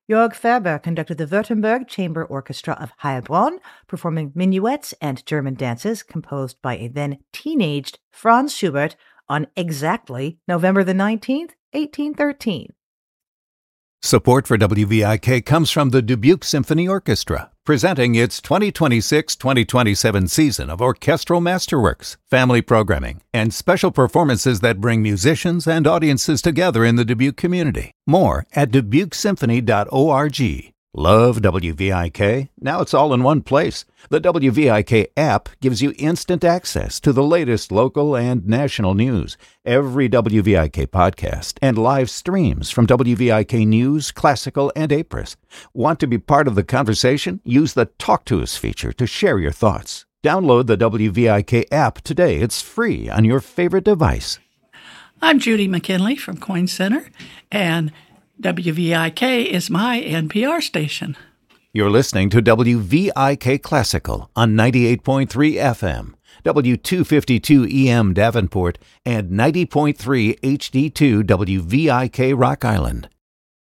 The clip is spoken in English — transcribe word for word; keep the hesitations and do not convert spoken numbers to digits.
Jörg Ferber conducted the Württemberg Chamber Orchestra of Heilbronn, performing minuets and German dances composed by a then teenaged Franz Schubert on exactly November the nineteenth, eighteen thirteen. Support for W V I K comes from the Dubuque Symphony Orchestra, presenting its twenty twenty-six twenty twenty-seven season of orchestral masterworks, family programming, and special performances that bring musicians and audiences together in the Dubuque community. More at dubuque symphony dot org. Love W V I K? Now it's all in one place. The W V I K app gives you instant access to the latest local and national news, every W V I K podcast, and live streams from W V I K News, Classical, and A P R I S. Want to be part of the conversation? Use the Talk to Us feature to share your thoughts. Download the W V I K app today. It's free on your favorite device. I'm Judy McKinley from Coin Center, and W V I K is my N P R station. You're listening to W V I K Classical on ninety-eight point three F M, W two fifty-two E M Davenport, and ninety point three H D two W V I K Rock Island.